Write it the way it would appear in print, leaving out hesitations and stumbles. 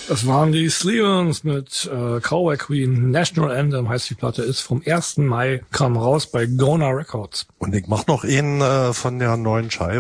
Das waren die Sleevans mit Cowboy Queen. National Anthem heißt die Platte, ist vom 1. Mai, kam raus bei Gona Records. Und ich mach noch einen von der neuen Scheibe.